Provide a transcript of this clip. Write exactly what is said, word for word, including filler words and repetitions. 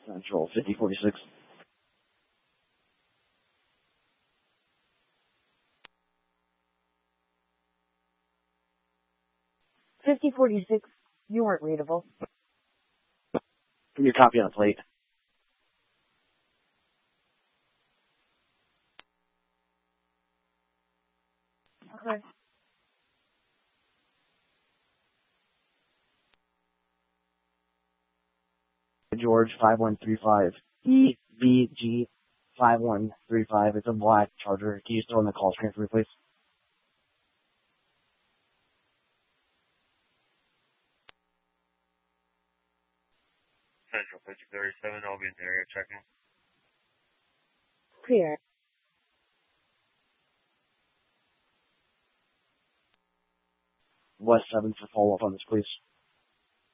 Central, fifty forty-six. fifty forty-six, you weren't readable. Give me a copy on the plate. Okay. George five one three five. E V G five one three five. It's a black Charger. Can you still in the call screen for me, please? Central fifty thirty-seven, I'll be in the area checking. Clear. West seven for follow-up on this, please.